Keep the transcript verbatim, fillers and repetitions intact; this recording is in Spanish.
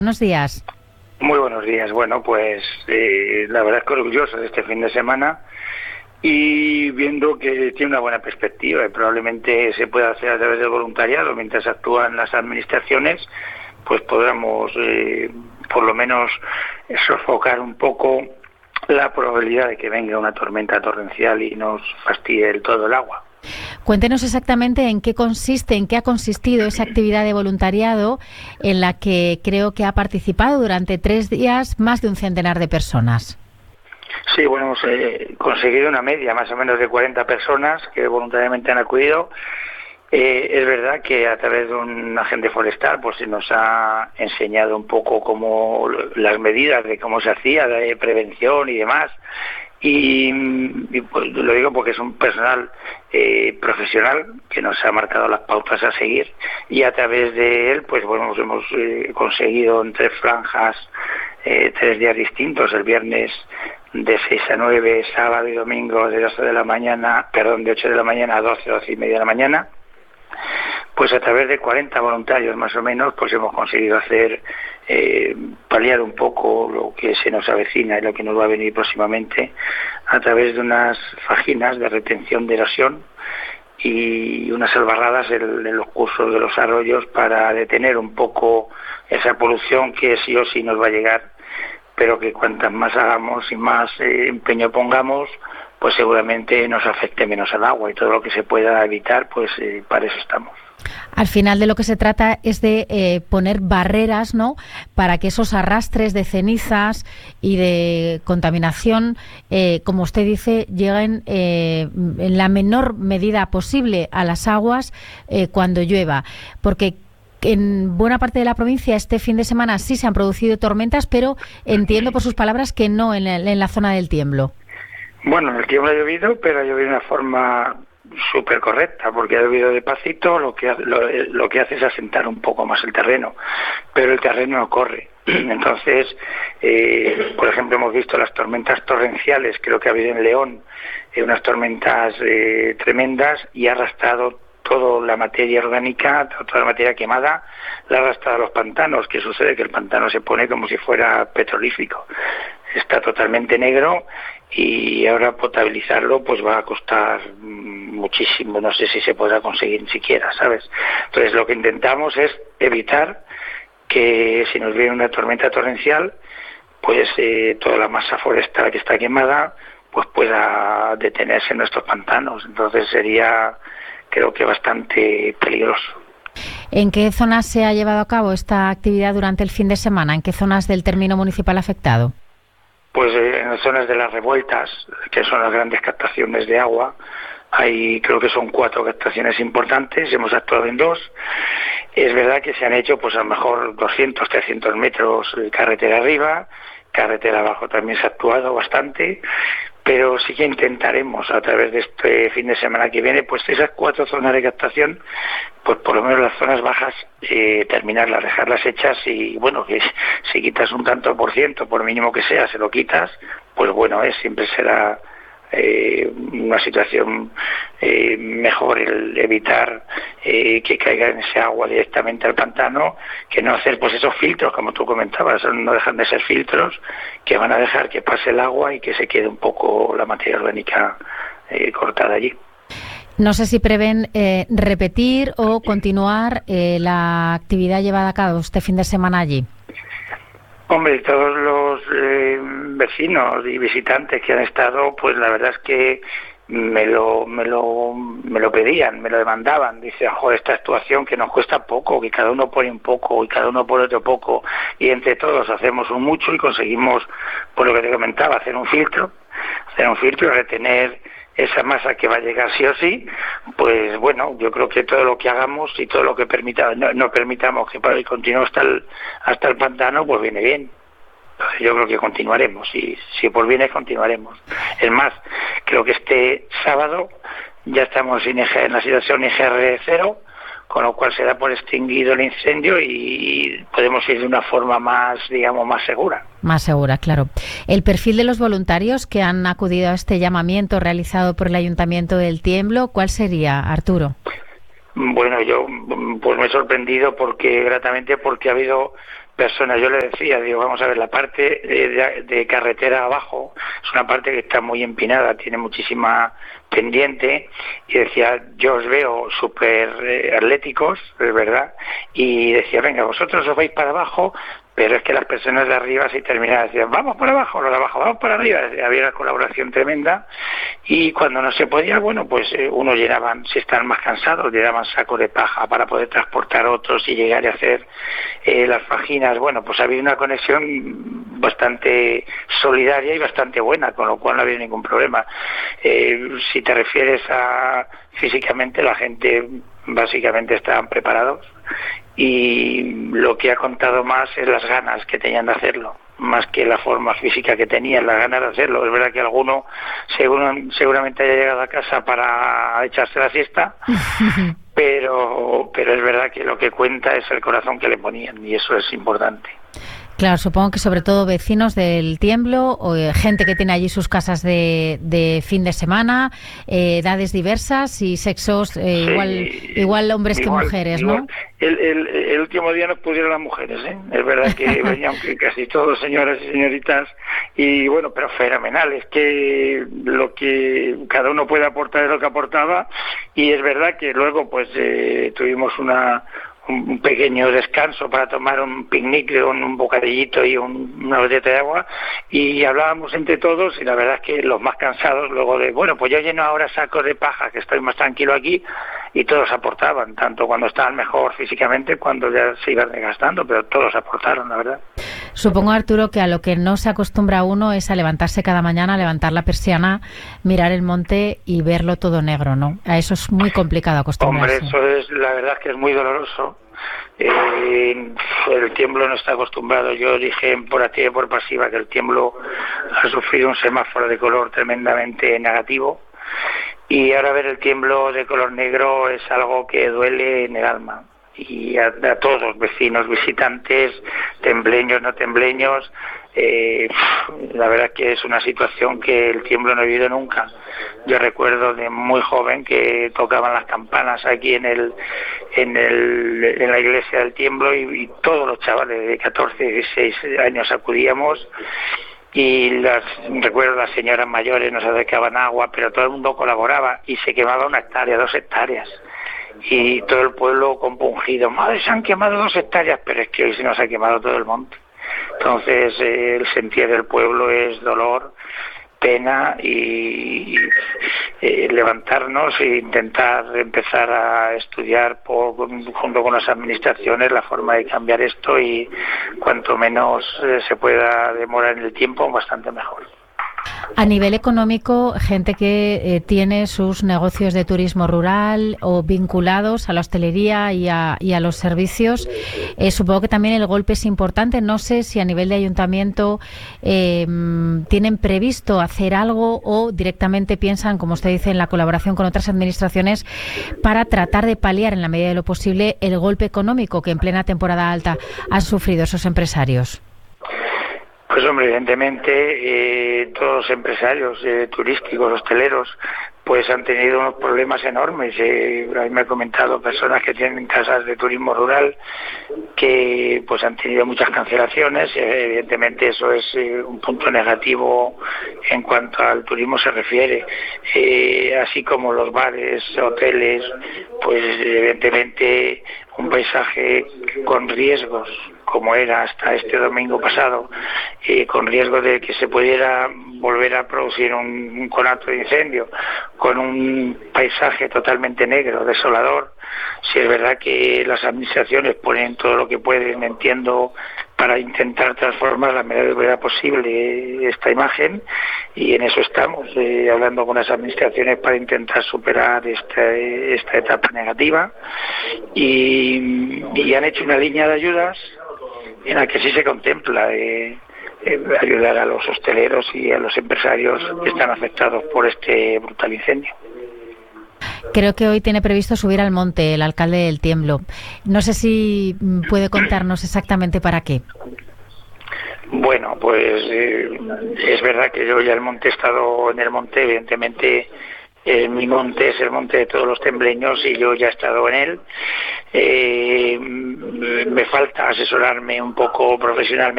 Buenos días. Muy buenos días. Bueno, pues eh, la verdad es que orgulloso de este fin de semana y viendo que tiene una buena perspectiva y probablemente se pueda hacer a través del voluntariado mientras actúan las administraciones, pues podamos eh, por lo menos sofocar un poco la probabilidad de que venga una tormenta torrencial y nos fastidie del todo el agua. Cuéntenos exactamente en qué consiste, en qué ha consistido esa actividad de voluntariado en la que creo que ha participado durante tres días más de un centenar de personas. Sí, bueno, hemos eh, conseguido una media más o menos de cuarenta personas que voluntariamente han acudido. Eh, es verdad que a través de un agente forestal pues se nos ha enseñado un poco cómo las medidas de cómo se hacía, de prevención y demás. Y, y pues, lo digo porque es un personal eh, profesional que nos ha marcado las pautas a seguir y a través de él pues bueno, hemos eh, conseguido en tres franjas eh, tres días distintos, el viernes de seis a nueve, sábado y domingo de doce de la mañana, perdón, de ocho de la mañana a doce, doce y media de la mañana. Pues a través de cuarenta voluntarios más o menos, pues hemos conseguido hacer, eh, paliar un poco lo que se nos avecina y lo que nos va a venir próximamente a través de unas fajinas de retención de erosión y unas albarradas en, en los cursos de los arroyos para detener un poco esa polución que sí o sí nos va a llegar, pero que cuantas más hagamos y más eh, empeño pongamos, pues seguramente nos afecte menos al agua y todo lo que se pueda evitar, pues eh, para eso estamos. Al final de lo que se trata es de eh, poner barreras, ¿no?, para que esos arrastres de cenizas y de contaminación, eh, como usted dice, lleguen eh, en la menor medida posible a las aguas eh, cuando llueva, porque en buena parte de la provincia este fin de semana sí se han producido tormentas, pero entiendo por sus palabras que no en la, en la zona del Tiemblo. Bueno, el tiempo ha llovido, pero ha llovido de una forma súper correcta, porque ha llovido despacito, lo que, lo, lo que hace es asentar un poco más el terreno, pero el terreno no corre. Entonces, eh, por ejemplo, hemos visto las tormentas torrenciales, creo que ha habido en León, eh, unas tormentas eh, tremendas y ha arrastrado toda la materia orgánica, toda la materia quemada, la ha arrastrado a los pantanos. ¿Qué sucede? Que el pantano se pone como si fuera petrolífico. Está totalmente negro y ahora potabilizarlo pues va a costar muchísimo, no sé si se podrá conseguir ni siquiera, ¿sabes? Entonces lo que intentamos es evitar que si nos viene una tormenta torrencial, pues eh, toda la masa forestal que está quemada pues pueda detenerse en nuestros pantanos. Entonces sería, creo que bastante peligroso. ¿En qué zonas se ha llevado a cabo esta actividad durante el fin de semana? ¿En qué zonas del término municipal afectado? Pues eh, en las zonas de las revueltas, que son las grandes captaciones de agua, hay, creo que son cuatro captaciones importantes, hemos actuado en dos. Es verdad que se han hecho pues a lo mejor doscientos, trescientos metros de carretera arriba, carretera abajo también se ha actuado bastante, pero sí que intentaremos a través de este fin de semana que viene, pues esas cuatro zonas de captación, pues por lo menos las zonas bajas, eh, terminarlas, dejarlas hechas y bueno, que si quitas un tanto por ciento, por mínimo que sea, se lo quitas, pues bueno, eh, siempre será eh, una situación eh, mejor el evitar eh, que caiga en ese agua directamente al pantano, que no hacer pues esos filtros, como tú comentabas, no dejan de ser filtros que van a dejar que pase el agua y que se quede un poco la materia orgánica eh, cortada allí. No sé si prevén eh, repetir o continuar eh, la actividad llevada a cabo este fin de semana allí. Hombre, todos los eh, vecinos y visitantes que han estado, pues la verdad es que me lo, me lo, me lo pedían, me lo demandaban. Dicen, joder, esta actuación que nos cuesta poco, que cada uno pone un poco y cada uno pone otro poco, y entre todos hacemos un mucho y conseguimos, por lo que te comentaba, hacer un filtro, hacer un filtro y retener esa masa que va a llegar sí o sí. Pues bueno, yo creo que todo lo que hagamos y todo lo que permita, no, no permitamos que continúe hasta el, hasta el pantano, pues viene bien. Entonces yo creo que continuaremos, y si por bien es, continuaremos. Es más, creo que este sábado ya estamos en, en la situación I G R cero, con lo cual se da por extinguido el incendio y podemos ir de una forma más, digamos, más segura. Más segura, claro. El perfil de los voluntarios que han acudido a este llamamiento realizado por el Ayuntamiento del Tiemblo, ¿cuál sería, Arturo? Bueno, yo pues me he sorprendido porque gratamente porque ha habido personas. Yo le decía, digo, vamos a ver, la parte de, de carretera abajo es una parte que está muy empinada, tiene muchísima pendiente, y decía, yo os veo súper eh, atléticos, es verdad, y decía, venga, vosotros os vais para abajo, pero es que las personas de arriba si terminaban, decían, vamos por abajo, los de abajo, vamos por arriba. Había una colaboración tremenda, y cuando no se podía, bueno, pues eh, unos llenaban, si están más cansados, llenaban sacos de paja para poder transportar otros y llegar y hacer eh, las fajinas. Bueno, pues había una conexión bastante solidaria y bastante buena, con lo cual no había ningún problema. Eh, si te refieres a físicamente, la gente básicamente estaban preparados, y lo que ha contado más es las ganas que tenían de hacerlo, más que la forma física que tenían, las ganas de hacerlo. Es verdad que alguno seguro, seguramente haya llegado a casa para echarse la siesta, pero, pero es verdad que lo que cuenta es el corazón que le ponían, y eso es importante. Claro, supongo que sobre todo vecinos del Tiemblo, o eh, gente que tiene allí sus casas de, de fin de semana, eh, edades diversas y sexos, eh, sí, igual igual hombres igual, que mujeres, igual. ¿no? El, el, el último día nos pusieron las mujeres, ¿eh? Es verdad que venían casi todos señoras y señoritas, y bueno, pero fenomenal, es que lo que cada uno puede aportar es lo que aportaba, y es verdad que luego pues eh, tuvimos una... un pequeño descanso para tomar un picnic, un, un bocadillito y un, una botella de agua, y hablábamos entre todos, y la verdad es que los más cansados luego de, bueno, pues yo lleno ahora sacos de paja, que estoy más tranquilo aquí, y todos aportaban, tanto cuando estaban mejor físicamente, cuando ya se iban desgastando, pero todos aportaron, la verdad. Supongo, Arturo, que a lo que no se acostumbra uno es a levantarse cada mañana, levantar la persiana, mirar el monte y verlo todo negro, ¿no? A eso es muy complicado acostumbrarse. Hombre, eso es, la verdad es que es muy doloroso. Eh, el Tiemblo no está acostumbrado. Yo dije por activa y por pasiva que el Tiemblo ha sufrido un semáforo de color tremendamente negativo, y ahora ver el Tiemblo de color negro es algo que duele en el alma, y a, a todos, vecinos, visitantes, tembleños, no tembleños. Eh, la verdad es que es una situación que el Tiemblo no ha vivido nunca. Yo recuerdo de muy joven que tocaban las campanas aquí en el en el en la iglesia del Tiemblo, y, y todos los chavales de catorce, dieciséis años acudíamos, y las recuerdo las señoras mayores nos acercaban agua, pero todo el mundo colaboraba, y se quemaba una hectárea, dos hectáreas, y todo el pueblo compungido, madre, se han quemado dos hectáreas, pero es que hoy se nos ha quemado todo el monte. Entonces eh, el sentir del pueblo es dolor, pena, y eh, levantarnos e intentar empezar a estudiar por, junto con las administraciones la forma de cambiar esto, y cuanto menos eh, se pueda demorar en el tiempo, bastante mejor. A nivel económico, gente que eh, tiene sus negocios de turismo rural o vinculados a la hostelería y a, y a los servicios, eh, supongo que también el golpe es importante. No sé si a nivel de ayuntamiento eh, tienen previsto hacer algo, o directamente piensan, como usted dice, en la colaboración con otras administraciones para tratar de paliar en la medida de lo posible el golpe económico que en plena temporada alta han sufrido esos empresarios. Pues hombre, evidentemente eh, todos los empresarios eh, turísticos, hosteleros, pues han tenido unos problemas enormes. Eh, a mí me han comentado personas que tienen casas de turismo rural que pues han tenido muchas cancelaciones. Eh, evidentemente eso es eh, un punto negativo en cuanto al turismo se refiere. Eh, así como los bares, hoteles, pues evidentemente un paisaje con riesgos, como era hasta este domingo pasado, eh, con riesgo de que se pudiera volver a producir un, un conato de incendio, con un paisaje totalmente negro, desolador. Si es verdad que las administraciones ponen todo lo que pueden, entiendo, para intentar transformar la medida posible esta imagen, y en eso estamos, eh, hablando con las administraciones para intentar superar esta, esta etapa negativa, y, y han hecho una línea de ayudas en la que sí se contempla eh, eh, ayudar a los hosteleros y a los empresarios que están afectados por este brutal incendio. Creo que hoy tiene previsto subir al monte el alcalde del Tiemblo. No sé si puede contarnos exactamente para qué. Bueno, pues eh, es verdad que yo ya el monte he estado en el monte, evidentemente Eh, mi monte es el monte de todos los tembleños y yo ya he estado en él. Eh, me falta asesorarme un poco profesionalmente